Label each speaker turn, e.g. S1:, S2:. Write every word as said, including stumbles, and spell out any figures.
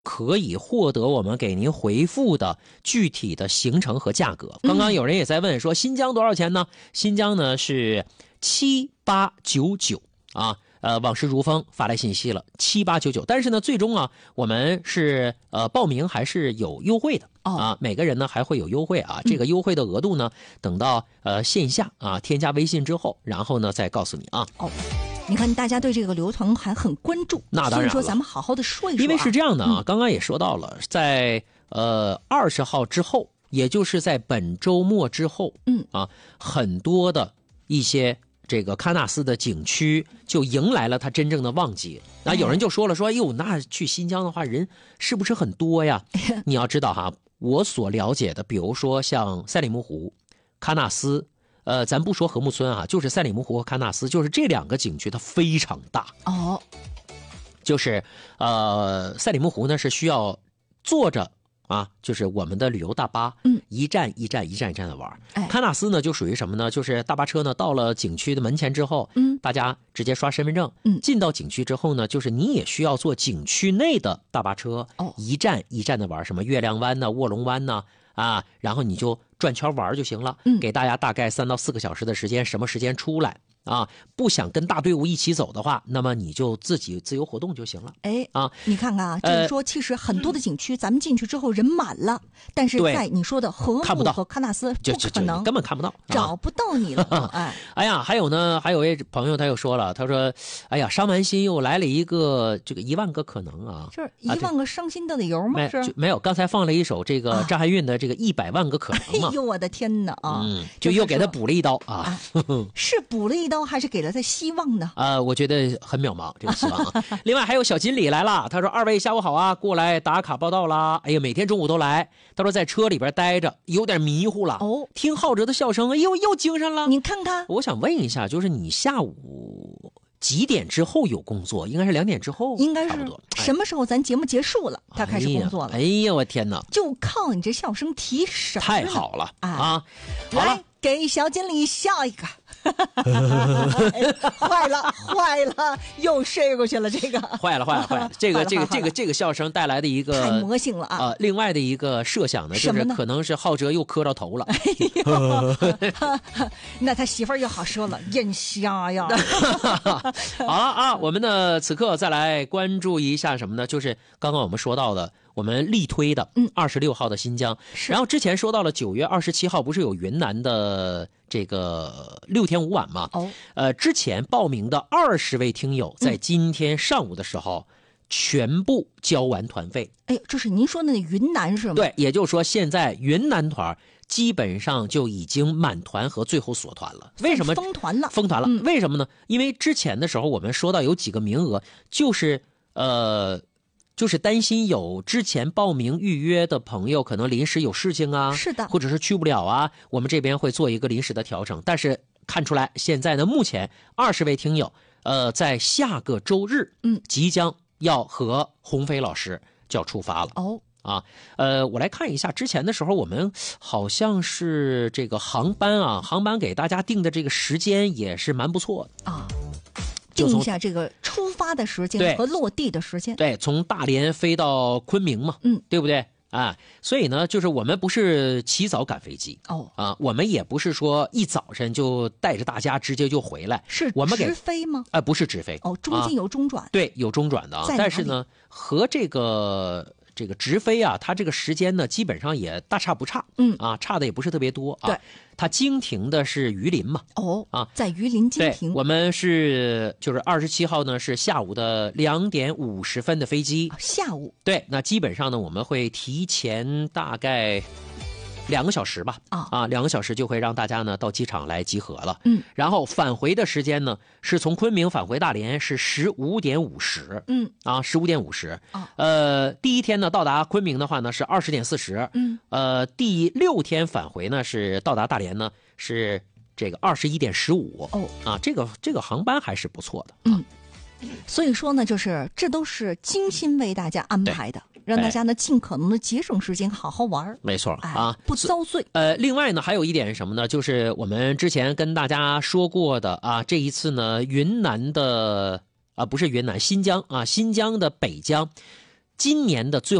S1: 可以获得我们给您回复的具体的行程和价格。刚刚有人也在问说新疆多少钱呢？新疆呢是七八九九啊。呃，往事如风发来信息了，七八九九。但是呢，最终啊，我们是呃报名还是有优惠的、哦、啊，每个人呢还会有优惠啊。这个优惠的额度呢，等到呃线下啊添加微信之后，然后呢再告诉你啊。
S2: 哦。你看，大家对这个流程还很关注，
S1: 那当然了，
S2: 所以说咱们好好的说一说、啊。
S1: 因为是这样的啊，嗯、刚刚也说到了，在呃二十号之后，也就是在本周末之后，
S2: 嗯
S1: 啊，很多的一些这个喀纳斯的景区就迎来了它真正的旺季。那有人就说了说，哎呦，那去新疆的话，人是不是很多呀？你要知道哈，我所了解的，比如说像赛里木湖、喀纳斯。呃，咱不说禾木村啊，就是赛里木湖和喀纳斯，就是这两个景区它非常大
S2: 哦。
S1: 就是呃，赛里木湖呢是需要坐着啊，就是我们的旅游大巴，
S2: 嗯，
S1: 一站一站一站一站的玩。
S2: 哎，
S1: 喀纳斯呢就属于什么呢？就是大巴车呢到了景区的门前之后，
S2: 嗯，
S1: 大家直接刷身份证，
S2: 嗯，
S1: 进到景区之后呢，就是你也需要坐景区内的大巴车，
S2: 哦，
S1: 一站一站的玩，什么月亮湾呢、卧龙湾呢。啊，然后你就转圈玩就行了。
S2: 嗯，
S1: 给大家大概三到四个小时的时间，什么时间出来啊？不想跟大队伍一起走的话，那么你就自己自由活动就行了。
S2: 哎
S1: 啊，
S2: 你看看啊，就是说，其实很多的景区，咱们进去之后人满了，但是在你说的禾木和喀纳斯不可能，
S1: 根本看不到，
S2: 找不到你了。哎，
S1: 哎呀，还有呢，还有位朋友他又说了，他说，哎呀，伤完心又来了一个这个一万个可能啊，
S2: 是一万个伤心的理由吗？
S1: 是没有，刚才放了一首这个张含韵的这个一百万个可能嘛。
S2: 哎呦，我的天哪啊！
S1: 嗯，就又给他补了一刀啊，
S2: 是补了一刀还是给了他希望呢？
S1: 啊、呃，我觉得很渺茫这个希望啊。另外还有小锦鲤来了，他说二位下午好啊，过来打卡报道啦。哎呀，每天中午都来。他说在车里边待着有点迷糊了，
S2: 哦，
S1: 听浩哲的笑声，哎呦又精神了。
S2: 你看看，
S1: 我想问一下，就是你下午几点之后有工作？应该是两点之后，
S2: 应该是什么时候咱节目结束了，他开始工作了。
S1: 哎呀，我天哪！
S2: 就靠你这笑声提神，
S1: 太好了、哎、啊！
S2: 来，给小锦鲤笑一个。坏了坏了，又睡过去了。这个
S1: 坏了坏了坏了，这个这个这个这个笑声带来的一个
S2: 太魔性了啊！
S1: 呃，另外的一个设想呢，就是可能是浩哲又磕着头了。
S2: 哎那他媳妇儿又好说了，眼瞎呀。
S1: 好了啊，我们呢此刻再来关注一下什么呢？就是刚刚我们说到的。我们力推的二十六号的新疆、嗯、然后之前说到了九月二十七号不是有云南的这个六天五晚吗？
S2: 哦，
S1: 呃，之前报名的二十位听友在今天上午的时候、嗯、全部交完团费。
S2: 哎，这是您说的那云南是吗？
S1: 对，也就是说现在云南团基本上就已经满团和最后锁团了。为什么
S2: 封团了？
S1: 封团了、
S2: 嗯、
S1: 为什么呢？因为之前的时候我们说到有几个名额，就是呃。就是担心有之前报名预约的朋友可能临时有事情啊，
S2: 是的，
S1: 或者是去不了啊，我们这边会做一个临时的调整。但是看出来现在呢，目前二十位听友，呃，在下个周日，
S2: 嗯，
S1: 即将要和鸿飞老师就要出发了。
S2: 哦，
S1: 啊，呃，我来看一下之前的时候，我们好像是这个航班啊，航班给大家定的这个时间也是蛮不错的
S2: 啊。定一下这个出发的时间和落地的时间。
S1: 对，从大连飞到昆明嘛，
S2: 嗯，
S1: 对不对啊？所以呢，就是我们不是起早赶飞机
S2: 哦
S1: 啊，我们也不是说一早晨就带着大家直接就回来，
S2: 是
S1: 我们给
S2: 直飞吗？
S1: 啊、呃，不是直飞
S2: 哦，中间有中转，
S1: 啊、对，有中转的啊。但是呢，和这个。这个直飞啊，它这个时间呢，基本上也大差不差，
S2: 嗯
S1: 啊，差的也不是特别多啊。
S2: 对，
S1: 它经停的是榆林嘛，
S2: 哦
S1: 啊，
S2: 在榆林经停。
S1: 我们是就是二十七号呢是下午的两点五十分的飞机，
S2: 啊、下午。
S1: 对，那基本上呢我们会提前大概两个小时吧，
S2: 啊
S1: 啊，两个小时就会让大家呢到机场来集合了。
S2: 嗯，
S1: 然后返回的时间呢是从昆明返回大连是十五点五十，
S2: 嗯，
S1: 啊，十五点五十。
S2: 啊，
S1: 呃，第一天呢到达昆明的话呢是二十点四十，
S2: 嗯，
S1: 呃，第六天返回呢是到达大连呢是这个二十一点十五。
S2: 哦，
S1: 啊，这个这个航班还是不错的。
S2: 嗯，所以说呢，就是这都是精心为大家安排的。让大家呢尽可能的节省时间，好好玩。
S1: 没错啊，
S2: 不遭罪。
S1: 呃，另外呢，还有一点是什么呢？就是我们之前跟大家说过的啊，这一次呢，云南的啊，不是云南，新疆啊，新疆的北疆， 今年的最